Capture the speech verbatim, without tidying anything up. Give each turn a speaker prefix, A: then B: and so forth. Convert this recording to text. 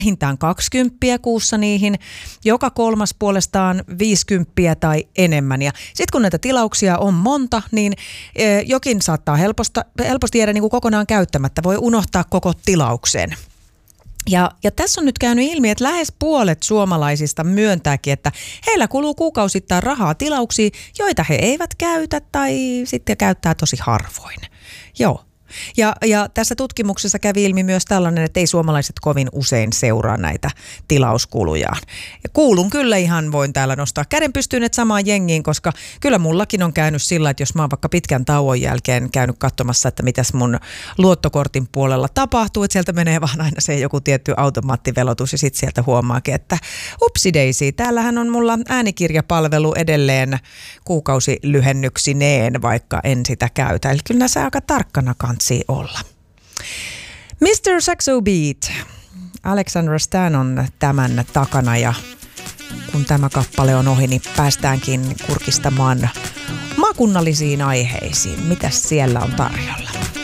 A: Hintään kaksikymmentä kuussa niihin, joka kolmas puolestaan viisikymmentä tai enemmän. Ja sitten kun näitä tilauksia on monta, niin e, jokin saattaa helposta, helposti jäädä niin kuin kokonaan käyttämättä. Voi unohtaa koko tilauksen. Ja, ja tässä on nyt käynyt ilmi, että lähes puolet suomalaisista myöntääkin, että heillä kuluu kuukausittain rahaa tilauksiin, joita he eivät käytä tai sitten käyttää tosi harvoin. Joo. Ja, ja tässä tutkimuksessa kävi ilmi myös tällainen, että ei suomalaiset kovin usein seuraa näitä tilauskulujaan. Ja kuulun kyllä ihan, voin täällä nostaa käden pystyyn, että samaan jengiin, koska kyllä mullakin on käynyt sillä, että jos mä oon vaikka pitkän tauon jälkeen käynyt katsomassa, että mitäs mun luottokortin puolella tapahtuu, että sieltä menee vaan aina se joku tietty automaattivelotus ja sitten sieltä huomaakin, että upsideisi, täällähän on mulla äänikirjapalvelu edelleen kuukausilyhennyksineen, vaikka en sitä käytä. Eli kyllä näissä aika tarkkana kanssa olla. mister Saxo Beat. Alexandra Stan on tämän takana ja kun tämä kappale on ohi, niin päästäänkin kurkistamaan maakunnallisiin aiheisiin. Mitäs siellä on tarjolla?